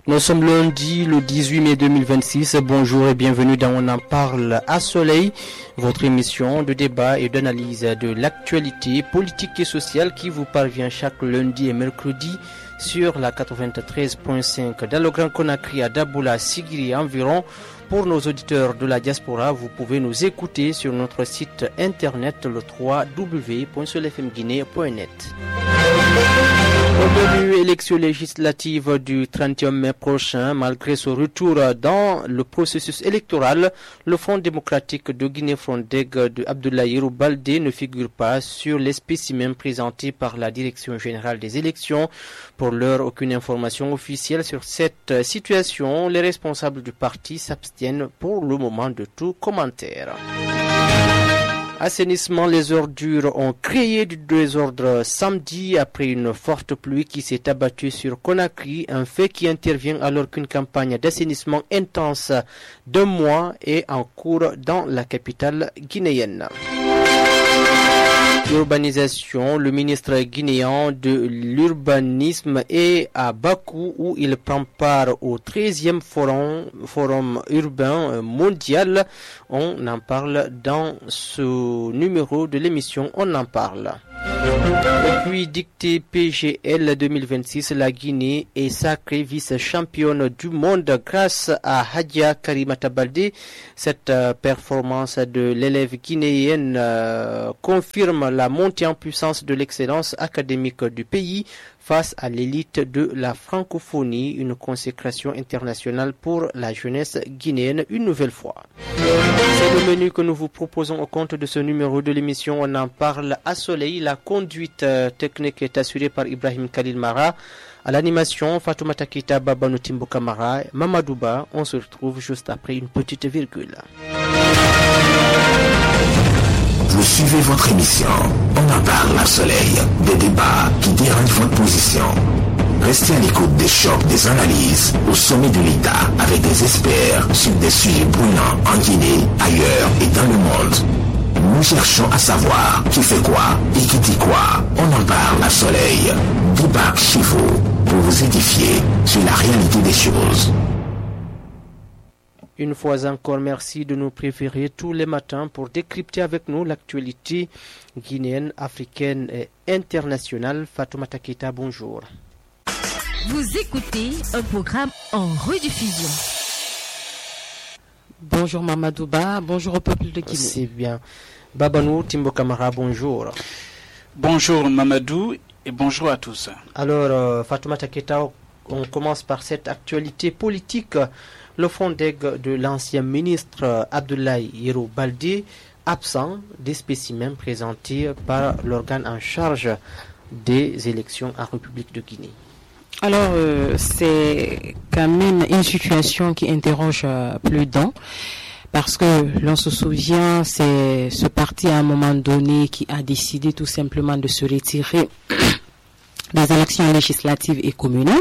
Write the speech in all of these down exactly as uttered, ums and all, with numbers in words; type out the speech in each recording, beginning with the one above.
Nous sommes lundi, le dix-huit mai deux mille vingt-six. Bonjour et bienvenue dans On en parle à Soleil, votre émission de débat et d'analyse de l'actualité politique et sociale qui vous parvient chaque lundi et mercredi sur la quatre-vingt-treize virgule cinq dans le Grand Conakry à Daboula, Sigiri et environ. Pour nos auditeurs de la diaspora, vous pouvez nous écouter sur notre site internet le w w w point solfm guinée point net. Au menu élection législative du trente et un mai prochain, malgré son retour dans le processus électoral, le Front démocratique de Guinée-Frondeg de Abdoulaye Yero Baldé ne figure pas sur les spécimens présentés par la Direction générale des élections. Pour l'heure, aucune information officielle sur cette situation. Les responsables du parti s'abstiennent pour le moment de tout commentaire. Assainissement, les ordures ont créé du désordre samedi après une forte pluie qui s'est abattue sur Conakry, un fait qui intervient alors qu'une campagne d'assainissement intense d'un mois est en cours dans la capitale guinéenne. Urbanisation, le ministre guinéen de l'urbanisme est à Bakou où il prend part au treizième forum, forum urbain mondial. On en parle dans ce numéro de l'émission On en parle. Et puis dictée P G L deux mille vingt-six, la Guinée est sacrée vice-championne du monde grâce à Hadia Karimata Baldé. Cette euh, performance de l'élève guinéenne euh, confirme la montée en puissance de l'excellence académique du pays face à l'élite de la francophonie, une consécration internationale pour la jeunesse guinéenne une nouvelle fois. C'est le menu que nous vous proposons au compte de ce numéro de l'émission. On en parle à Soleil. La conduite technique est assurée par Ibrahim Khalil Mara. À l'animation, Fatoumata Keita, Babanou Timbo Kamara, Mamadouba. On se retrouve juste après une petite virgule. Vous suivez votre émission, On en parle à Soleil, des débats qui dérangent votre position. Restez à l'écoute des chocs, des analyses au sommet de l'État avec des experts sur des sujets brûlants en Guinée, ailleurs et dans le monde. Nous cherchons à savoir qui fait quoi et qui dit quoi. On en parle à Soleil. Débat chez vous pour vous édifier sur la réalité des choses. Une fois encore, merci de nous préférer tous les matins pour décrypter avec nous l'actualité guinéenne, africaine et internationale. Fatoumata Keita, bonjour. Vous écoutez un programme en rediffusion. Bonjour Mamadouba, bonjour au peuple de Guinée. C'est bien. Babanou Timbo Kamara, bonjour. Bonjour Mamadou et bonjour à tous. Alors, euh, Fatoumata Keita, on commence par cette actualité politique. Le Front de l'ancien ministre Abdoulaye Yero Baldé, absent des spécimens présentés par l'organe en charge des élections en République de Guinée. Alors, euh, c'est quand même une situation qui interroge euh, plus d'un, parce que l'on se souvient, c'est ce parti à un moment donné qui a décidé tout simplement de se retirer des élections législatives et communales,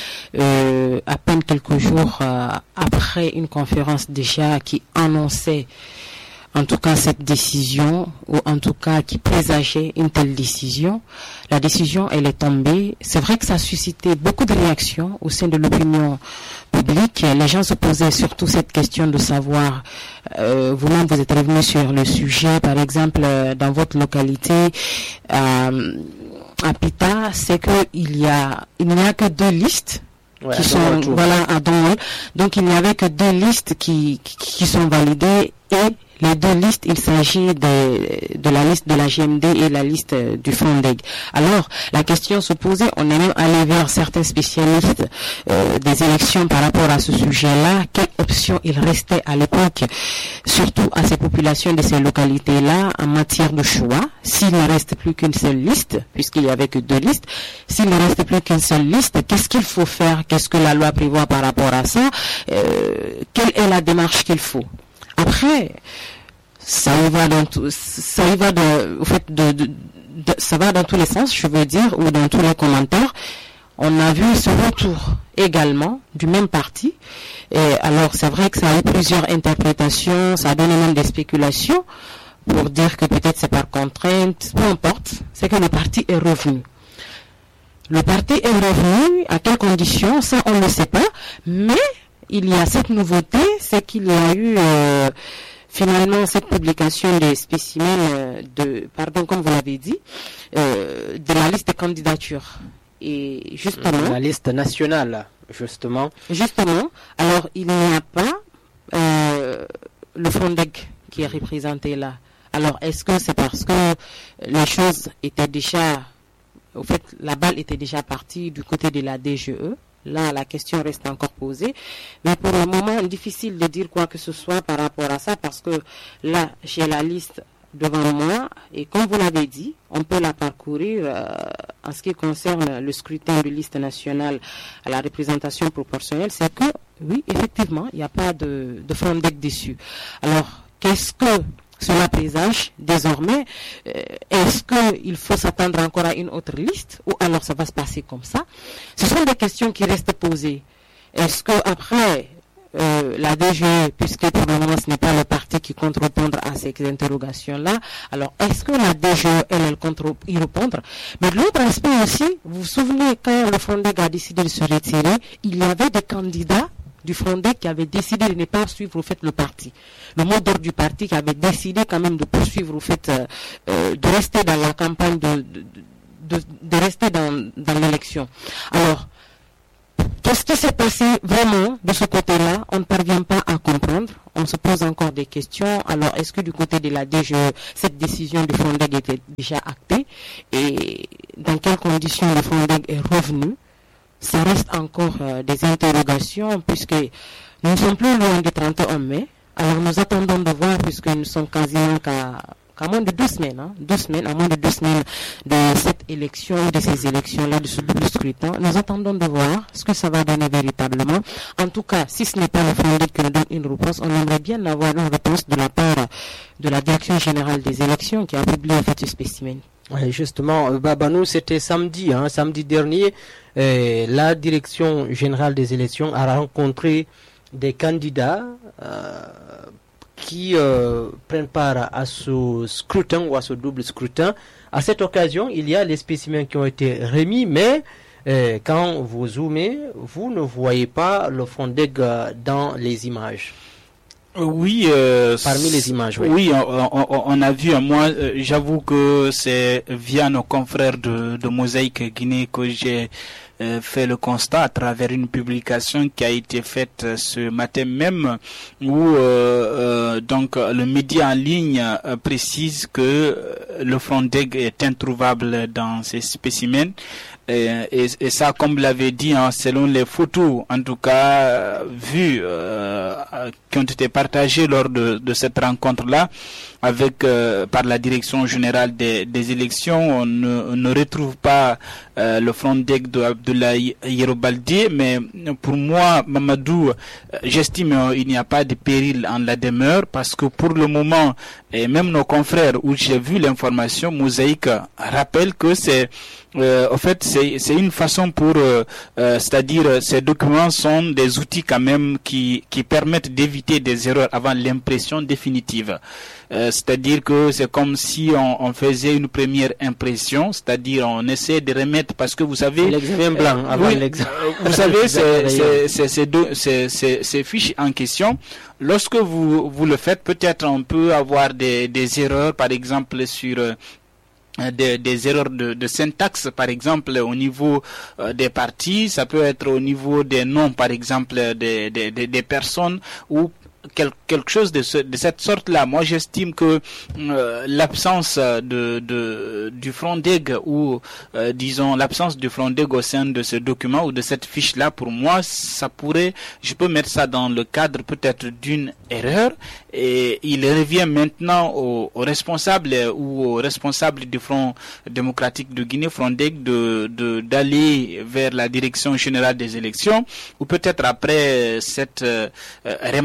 euh, à peine quelques jours euh, après une conférence déjà qui annonçait en tout cas cette décision, ou en tout cas qui présageait une telle décision. La décision, elle est tombée. C'est vrai que ça a suscité beaucoup de réactions au sein de l'opinion publique. Les gens se posaient surtout cette question de savoir, euh, vous-même vous êtes revenu sur le sujet, par exemple, euh, dans votre localité, euh, à Pita, c'est que il y a, il n'y a que deux listes ouais, qui sont, voilà, à Donwell. Donc il n'y avait que deux listes qui, qui, qui sont validées et les deux listes, il s'agit de, de la liste de la G M D et la liste du Frondeg. Alors, la question se posait, on est même allé vers certains spécialistes euh, des élections par rapport à ce sujet-là. Quelle option il restait à l'époque, surtout à ces populations de ces localités-là, en matière de choix, s'il ne reste plus qu'une seule liste, puisqu'il n'y avait que deux listes, s'il ne reste plus qu'une seule liste, qu'est-ce qu'il faut faire? Qu'est-ce que la loi prévoit par rapport à ça? euh, Quelle est la démarche qu'il faut? Après, ça y va dans tout, ça y va de, au fait de, de, de, ça va dans tous les sens, je veux dire, ou dans tous les commentaires. On a vu ce retour également du même parti. Et alors, c'est vrai que ça a eu plusieurs interprétations, ça a donné même des spéculations pour dire que peut-être c'est par contrainte, peu importe, c'est que le parti est revenu. Le parti est revenu, à quelles conditions, ça on ne sait pas, mais il y a cette nouveauté, c'est qu'il y a eu euh, finalement cette publication des spécimens euh, de, pardon, comme vous l'avez dit, euh, de la liste des candidatures. Et justement, la liste nationale, justement. Justement, alors il n'y a pas euh, le Frondeg qui est représenté là. Alors est-ce que c'est parce que les choses étaient déjà, au fait, la balle était déjà partie du côté de la D G E? Là, la question reste encore posée. Mais pour le moment, difficile de dire quoi que ce soit par rapport à ça parce que là, j'ai la liste devant moi et comme vous l'avez dit, on peut la parcourir euh, en ce qui concerne le scrutin de liste nationale à la représentation proportionnelle. C'est que, oui, effectivement, il n'y a pas de, de Frondeg dessus. Alors, qu'est-ce que cela présage désormais? euh, Est-ce qu'il faut s'attendre encore à une autre liste ou alors ça va se passer comme ça? Ce sont des questions qui restent posées. Est-ce que après euh, la D G E, puisque pour le moment ce n'est pas le parti qui compte répondre à ces interrogations-là, alors est-ce que la D G E, elle, elle compte y répondre? Mais de l'autre aspect aussi, vous vous souvenez quand le Frondeg a décidé de se retirer, il y avait des candidats du Frondeg qui avait décidé de ne pas suivre au fait le parti. Le mot d'ordre du parti qui avait décidé quand même de poursuivre au fait, euh, euh, de rester dans la campagne, de, de, de, de rester dans, dans l'élection. Alors, qu'est-ce qui s'est passé vraiment de ce côté-là? On ne parvient pas à comprendre. On se pose encore des questions. Alors, est-ce que du côté de la D G E, cette décision du Frondeg était déjà actée? Et dans quelles conditions le Frondeg est revenu? Ça reste encore euh, des interrogations puisque nous ne sommes plus loin du trente et un mai. Alors nous attendons de voir puisque nous sommes quasiment qu'à, qu'à moins de deux semaines, hein, deux semaines, à moins de deux semaines de cette élection, de ces élections-là, de ce double scrutin. Nous attendons de voir ce que ça va donner véritablement. En tout cas, si ce n'est pas le Frondeg qui nous donne une réponse, on aimerait bien avoir une réponse de la part de la Direction générale des élections qui a publié en fait ce spécimen. Oui, justement, Babanou, c'était samedi, hein, samedi dernier, euh, la Direction générale des élections a rencontré des candidats euh, qui euh, prennent part à ce scrutin ou à ce double scrutin. À cette occasion, il y a les spécimens qui ont été remis, mais euh, quand vous zoomez, vous ne voyez pas le Frondeg dans les images. Oui, euh, parmi les images. Oui, oui on, on, on a vu. Moi, euh, j'avoue que c'est via nos confrères de, de Mosaïque Guinée que j'ai euh, fait le constat à travers une publication qui a été faite ce matin même, où euh, euh, donc le média en ligne euh, précise que le Frondeg est introuvable dans ces spécimens. Et, et, et ça, comme vous l'avez dit, hein, selon les photos, en tout cas euh, vues, euh, qui ont été partagées lors de, de cette rencontre-là, avec euh, par la direction générale des, des élections, on ne, on ne retrouve pas euh, le Frondeg de Abdoulaye Yerobaldi, mais pour moi, Mamadou, j'estime euh, il n'y a pas de péril en la demeure, parce que pour le moment, et même nos confrères où j'ai vu l'information, Mosaïque rappelle que c'est Euh, en fait, c'est, c'est une façon pour, euh, euh, c'est-à-dire, ces documents sont des outils quand même qui, qui permettent d'éviter des erreurs avant l'impression définitive. Euh, c'est-à-dire que c'est comme si on, on faisait une première impression, c'est-à-dire on essaie de remettre, parce que vous savez, l'examen blanc euh, avant oui, l'examen. Vous savez, c'est, c'est, c'est, c'est deux, c'est, c'est, ces fiches en question. Lorsque vous, vous le faites, peut-être on peut avoir des, des erreurs, par exemple sur euh, Des, des erreurs de, de syntaxe, par exemple au niveau euh, des partis, ça peut être au niveau des noms, par exemple des, des, des, des personnes, ou quel, quelque chose de, ce, de cette sorte-là. Moi, j'estime que euh, l'absence de, de, du Frondeg ou, euh, disons, l'absence du Frondeg au sein de ce document ou de cette fiche-là, pour moi, ça pourrait, je peux mettre ça dans le cadre peut-être d'une erreur, et il revient maintenant aux, aux responsables ou aux responsables du Front démocratique de Guinée, Frondeg, de, de, d'aller vers la direction générale des élections, ou peut-être après cette euh, remarque faite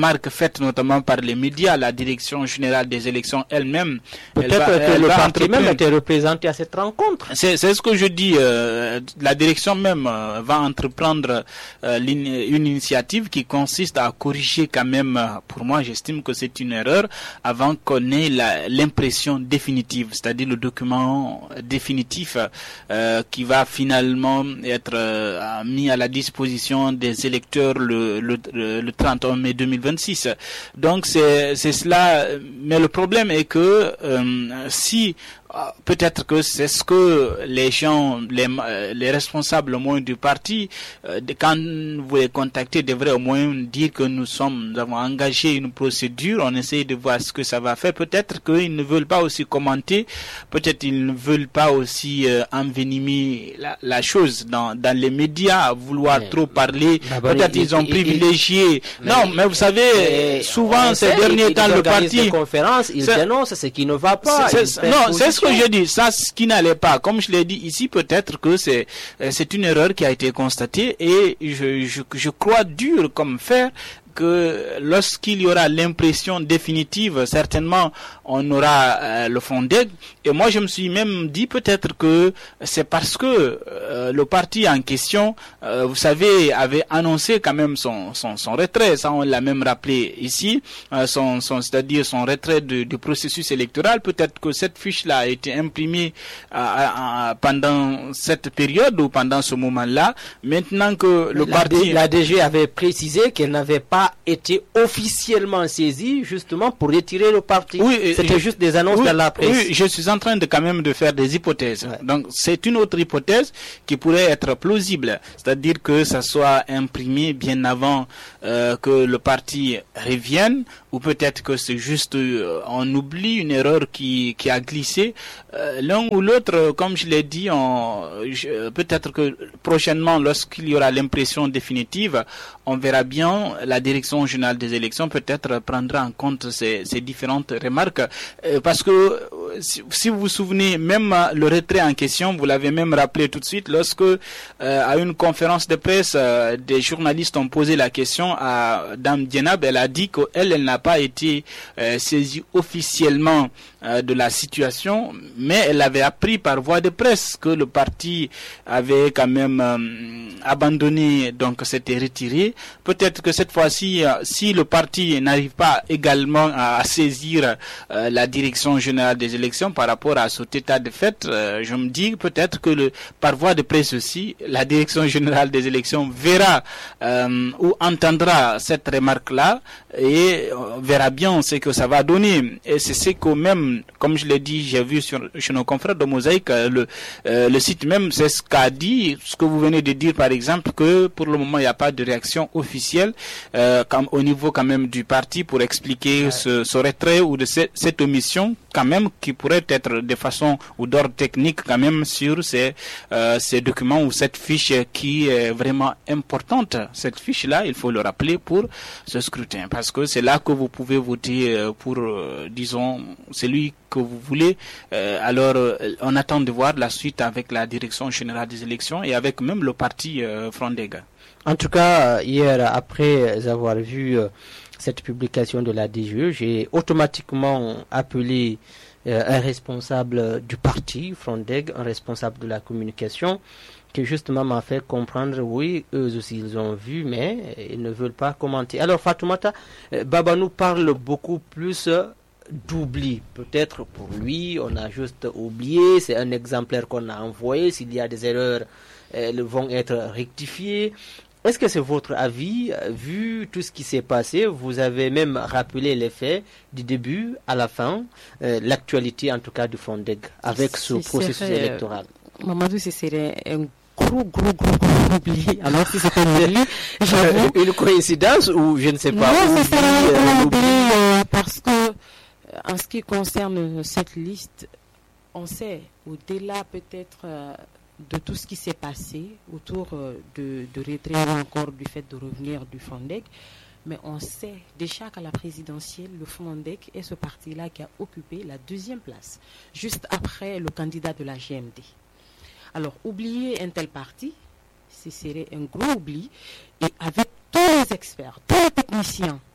peut-être notamment par les médias, la direction générale des élections elle-même. Peut-être elle va, que elle le va parti même était représenté à cette rencontre. C'est, c'est ce que je dis. Euh, la direction même euh, va entreprendre euh, une initiative qui consiste à corriger quand même. Pour moi, j'estime que c'est une erreur avant qu'on ait la, l'impression définitive, c'est-à-dire le document définitif euh, qui va finalement être euh, mis à la disposition des électeurs le, le, le trente et un mai deux mille vingt-six. Donc c'est, c'est cela. Mais le problème est que euh, si peut-être que c'est ce que les gens, les, les responsables au moins du parti, euh, quand vous les contactez, devraient au moins dire que nous sommes, nous avons engagé une procédure, on essaie de voir ce que ça va faire. Peut-être qu'ils ne veulent pas aussi commenter, peut-être ils ne veulent pas aussi euh, envenimer la, la chose dans, dans les médias, vouloir mais, trop parler. Peut-être il, ils ont il, privilégié. Il, non, mais, mais vous savez, mais, souvent ces derniers temps, le parti. Conférences, ils dénoncent ce qui ne va pas. C'est, c'est, non, c'est ce que je dis, ça, ce qui n'allait pas. Comme je l'ai dit ici, peut-être que c'est, c'est une erreur qui a été constatée et je, je, je crois dur comme fer que lorsqu'il y aura l'impression définitive, certainement on aura euh, le Fondeg. Et moi je me suis même dit peut-être que c'est parce que euh, le parti en question, euh, vous savez, avait annoncé quand même son son, son retrait. Ça on l'a même rappelé ici, euh, son, son c'est-à-dire son retrait du, du processus électoral. Peut-être que cette fiche-là a été imprimée euh, euh, pendant cette période ou pendant ce moment-là. Maintenant que le la parti, D, la D G avait précisé qu'elle n'avait pas été officiellement saisi justement pour retirer le parti. Oui, c'était je, juste des annonces oui, dans la presse. Oui, je suis en train de quand même de faire des hypothèses. Ouais. Donc c'est une autre hypothèse qui pourrait être plausible, c'est-à-dire que ça soit imprimé bien avant euh, que le parti revienne, ou peut-être que c'est juste euh, on oublie une erreur qui qui a glissé. Euh, l'un ou l'autre, comme je l'ai dit, on, je, peut-être que prochainement, lorsqu'il y aura l'impression définitive, on verra bien la direction générale des élections peut-être prendra en compte ces, ces différentes remarques. Euh, parce que si, si vous vous souvenez, même le retrait en question, vous l'avez même rappelé tout de suite, lorsque euh, à une conférence de presse, euh, des journalistes ont posé la question à Dame Dienab, elle a dit qu'elle, elle n'a pas été euh, saisie officiellement euh, de la situation, mais elle avait appris par voie de presse que le parti avait quand même euh, abandonné, donc s'était retiré. Peut-être que cette fois-ci, euh, si le parti n'arrive pas également à, à saisir euh, la direction générale des élections par rapport à cet état de fait, euh, je me dis peut-être que le, par voie de presse aussi, la direction générale des élections verra euh, ou entendra cette remarque-là et euh, verra bien ce que ça va donner. Et c'est ce que même, comme je l'ai dit, j'ai vu sur, chez nos confrères de Mosaïque, le, euh, le site même, c'est ce qu'a dit, ce que vous venez de dire par exemple, que pour le moment il n'y a pas de réaction officielle euh, comme, au niveau quand même du parti pour expliquer ouais. ce, ce retrait ou de cette, cette omission quand même qui pourrait être de façon ou d'ordre technique quand même sur ces, euh, ces documents ou cette fiche qui est vraiment importante. Cette fiche-là, il faut le rappeler pour ce scrutin parce que c'est là que vous pouvez voter pour, euh, disons, celui que vous voulez. Euh, alors, euh, on attend de voir la suite avec la direction générale des élections et avec même le parti euh, Frondega. En tout cas, hier, après avoir vu euh, cette publication de la D G E, j'ai automatiquement appelé euh, un responsable du parti, Frondeg, un responsable de la communication, qui justement m'a fait comprendre, oui, eux aussi ils ont vu, mais ils ne veulent pas commenter. Alors Fatoumata, euh, Baba nous parle beaucoup plus euh, d'oubli. Peut-être pour lui, on a juste oublié, c'est un exemplaire qu'on a envoyé, s'il y a des erreurs, elles vont être rectifiées. Est-ce que c'est votre avis, vu tout ce qui s'est passé? Vous avez même rappelé les faits du début à la fin, euh, l'actualité en tout cas du Fondeg, avec ce c'est processus serait, électoral. Euh, Mamadou, ce serait un gros, gros, gros, gros oubli. Alors si c'était un oubli, j'avoue... Une coïncidence ou je ne sais pas? Non, ce serait un oubli euh, parce que en ce qui concerne cette liste, on sait, au-delà peut-être... Euh, de tout ce qui s'est passé autour de, de retrait ou encore du fait de revenir du Fondeg, mais on sait déjà qu'à la présidentielle, le Fondeg est ce parti-là qui a occupé la deuxième place, juste après le candidat de la G M D. Alors, oublier un tel parti, ce serait un gros oubli, et avec tous les experts, tous les techniciens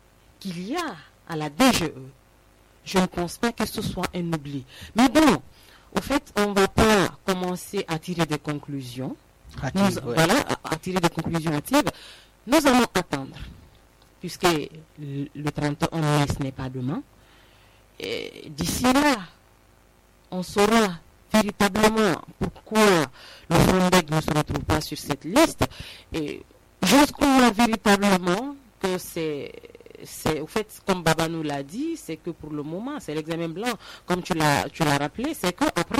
qu'il y a à la D G E, je ne pense pas que ce soit un oubli. Mais bon, au fait, on ne va pas commencer à tirer des conclusions. Nous, ouais. Voilà, à, à tirer des conclusions hâtives. Nous allons attendre, puisque le, le trente et un mai, ce n'est pas demain. Et d'ici là, on saura véritablement pourquoi le Frondeg ne se retrouve pas sur cette liste. Et je crois véritablement que c'est, c'est, au fait, comme Baba nous l'a dit, c'est que pour le moment, c'est l'examen blanc, comme tu l'as, tu l'as rappelé, c'est qu'après,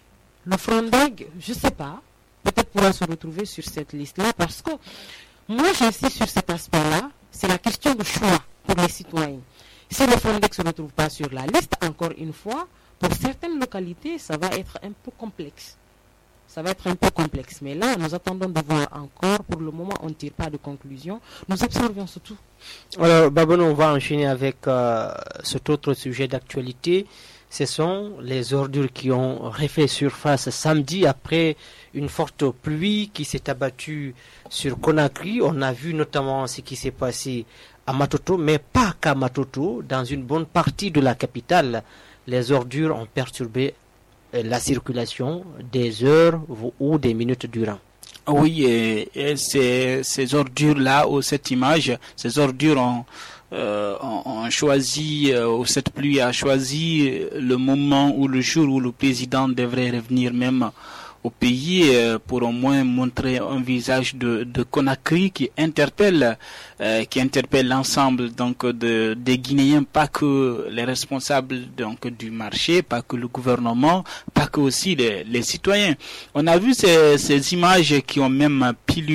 le Frondeg, je ne sais pas, peut-être pourra se retrouver sur cette liste-là, parce que moi, j'insiste sur cet aspect-là, c'est la question de choix pour les citoyens. Si le Frondeg ne se retrouve pas sur la liste, encore une fois, pour certaines localités, ça va être un peu complexe. Ça va être un peu complexe. Mais là, nous attendons de voir encore. Pour le moment, on ne tire pas de conclusion. Nous observons surtout. Alors, Babon, on va enchaîner avec euh, cet autre sujet d'actualité. Ce sont les ordures qui ont refait surface samedi après une forte pluie qui s'est abattue sur Conakry. On a vu notamment ce qui s'est passé à Matoto, mais pas qu'à Matoto. Dans une bonne partie de la capitale, les ordures ont perturbé la circulation des heures ou des minutes durant. Oui, et, et ces, ces ordures-là, ou cette image, ces ordures ont, euh, ont, ont choisi, euh, ou cette pluie a choisi le moment ou le jour où le président devrait revenir même au pays euh, pour au moins montrer un visage de, de Conakry qui interpelle, euh, qui interpelle l'ensemble donc de des Guinéens, pas que les responsables donc du marché, pas que le gouvernement, pas que aussi les, les citoyens. On a vu ces, ces images qui ont même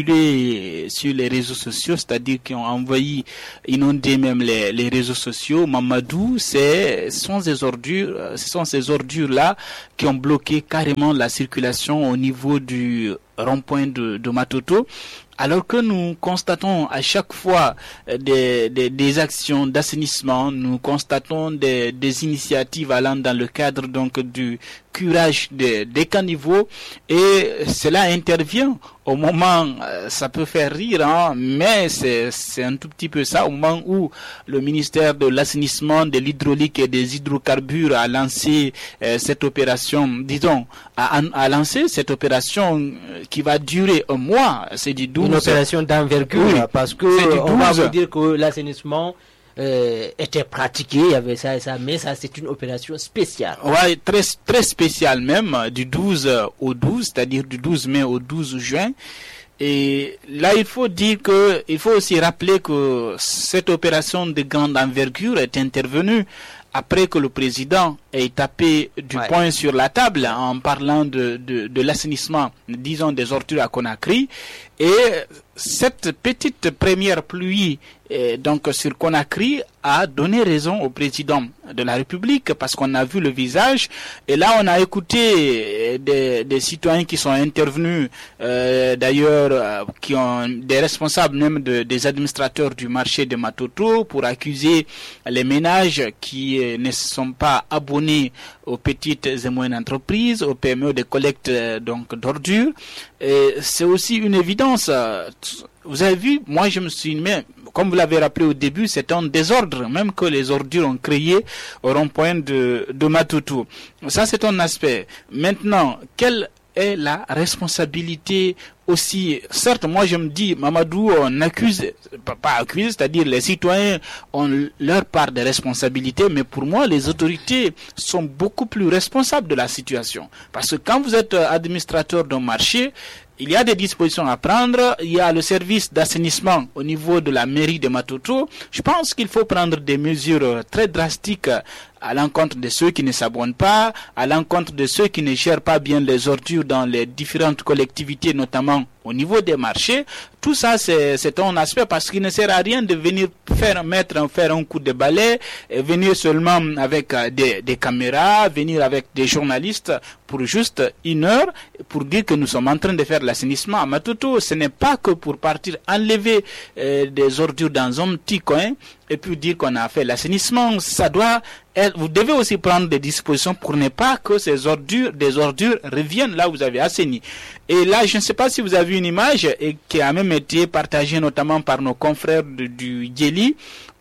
pilulé sur les réseaux sociaux, c'est-à-dire qui ont envahi, inondé même les, les réseaux sociaux. Mamadou, c'est ce sont ces ordures, ce sont ces ordures là qui ont bloqué carrément la circulation au niveau du rond-point de, de Matoto, alors que nous constatons à chaque fois des, des, des actions d'assainissement, nous constatons des, des initiatives allant dans le cadre donc du curage des, des caniveaux, et cela intervient au moment, ça peut faire rire, hein, mais c'est, c'est un tout petit peu ça, au moment où le ministère de l'assainissement, de l'hydraulique et des hydrocarbures a lancé euh, cette opération, disons, a, a lancé cette opération qui va durer un mois, c'est du douze. Une opération d'envergure, oui, parce que on va vous dire que l'assainissement Euh, était pratiqué, il y avait ça et ça, mais ça c'est une opération spéciale. Ouais, très très spéciale même, du douze au douze, c'est-à-dire du douze mai au douze juin. Et là, il faut dire que, il faut aussi rappeler que cette opération de grande envergure est intervenue après que le président ait tapé du ouais. poing sur la table en parlant de, de, de l'assainissement, disons des ordures à Conakry. Et cette petite première pluie eh, donc sur Conakry a donné raison au président de la République, parce qu'on a vu le visage. Et là, on a écouté des, des citoyens qui sont intervenus, euh, d'ailleurs, euh, qui ont des responsables même de, des administrateurs du marché de Matoto, pour accuser les ménages qui euh, ne sont pas abonnés aux petites et moyennes entreprises, aux P M E de collecte euh, donc d'ordures. Et c'est aussi une évidence. Vous avez vu, moi je me suis mis, comme vous l'avez rappelé au début, c'est un désordre, même que les ordures ont créé au rond-point de, de Matoto. Ça, c'est un aspect. Maintenant, quelle est la responsabilité aussi? Certes, moi je me dis, Mamadou, on accuse, pas, pas accuse, c'est-à-dire les citoyens ont leur part de responsabilité, mais pour moi, les autorités sont beaucoup plus responsables de la situation. Parce que quand vous êtes administrateur d'un marché, il y a des dispositions à prendre. Il y a le service d'assainissement au niveau de la mairie de Matoto. Je pense qu'il faut prendre des mesures très drastiques à l'encontre de ceux qui ne s'abonnent pas, à l'encontre de ceux qui ne gèrent pas bien les ordures dans les différentes collectivités, notamment au niveau des marchés. Tout ça, c'est, c'est un aspect, parce qu'il ne sert à rien de venir faire mettre, faire un coup de balai, et venir seulement avec des, des caméras, venir avec des journalistes pour juste une heure, pour dire que nous sommes en train de faire l'assainissement à Matoto. Ce n'est pas que pour partir enlever euh, des ordures dans un petit coin et puis dire qu'on a fait l'assainissement. Ça doit être, vous devez aussi prendre des dispositions pour ne pas que ces ordures, des ordures reviennent là où vous avez assaini. Et là, je ne sais pas si vous avez une image et qui a même été partagée notamment par nos confrères de, du Djeli,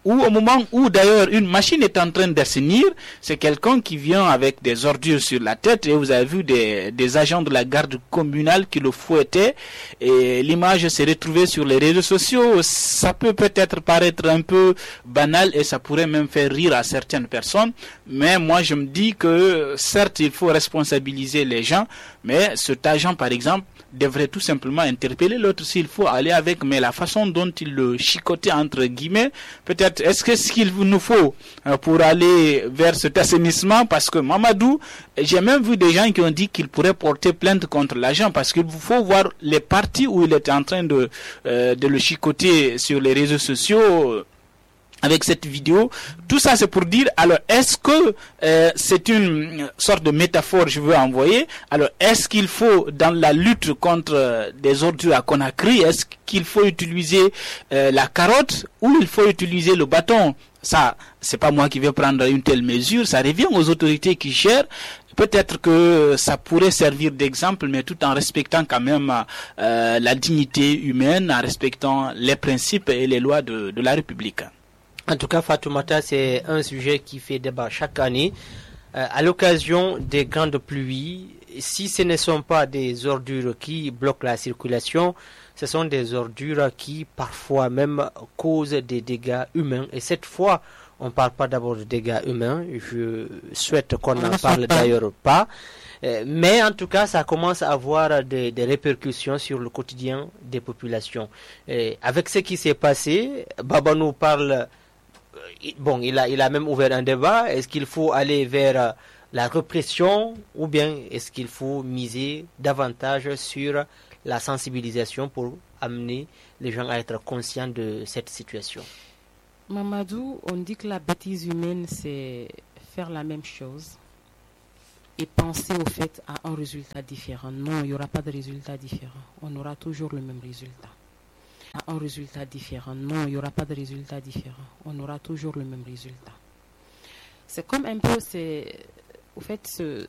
ou au moment où d'ailleurs une machine est en train d'assainir, c'est quelqu'un qui vient avec des ordures sur la tête, et vous avez vu des, des agents de la garde communale qui le fouettaient, et l'image s'est retrouvée sur les réseaux sociaux. Ça peut peut-être paraître un peu banal et ça pourrait même faire rire à certaines personnes, mais moi je me dis que certes il faut responsabiliser les gens, mais cet agent par exemple devrait tout simplement interpeller l'autre s'il faut aller avec, mais la façon dont il le chicotait entre guillemets, peut-être est-ce que ce qu'il nous faut euh, pour aller vers cet assainissement, parce que Mamadou, j'ai même vu des gens qui ont dit qu'ils pourraient porter plainte contre l'agent, parce qu'il faut voir les parties où il était en train de, euh, de le chicoter sur les réseaux sociaux. Avec cette vidéo, tout ça c'est pour dire, alors est-ce que euh, c'est une sorte de métaphore je veux envoyer, alors est-ce qu'il faut dans la lutte contre euh, des ordures à Conakry, est-ce qu'il faut utiliser euh, la carotte ou il faut utiliser le bâton? Ça, c'est pas moi qui vais prendre une telle mesure, ça revient aux autorités qui gèrent. Peut-être que ça pourrait servir d'exemple, mais tout en respectant quand même euh, la dignité humaine, en respectant les principes et les lois de, de la République. En tout cas, Fatoumata, c'est un sujet qui fait débat chaque année. Euh, à l'occasion des grandes pluies, si ce ne sont pas des ordures qui bloquent la circulation, ce sont des ordures qui parfois même causent des dégâts humains. Et cette fois, on ne parle pas d'abord de dégâts humains. Je souhaite qu'on n'en parle d'ailleurs pas. Euh, mais en tout cas, ça commence à avoir des, des répercussions sur le quotidien des populations. Et avec ce qui s'est passé, Baba nous parle... Bon, il a, il a même ouvert un débat. Est-ce qu'il faut aller vers la répression ou bien est-ce qu'il faut miser davantage sur la sensibilisation pour amener les gens à être conscients de cette situation? Mamadou, on dit que la bêtise humaine, c'est faire la même chose et penser au fait à un résultat différent. Non, il n'y aura pas de résultat différent. On aura toujours le même résultat. À un résultat différent. Non, il n'y aura pas de résultat différent. On aura toujours le même résultat. C'est comme un peu, c'est, au fait, ce,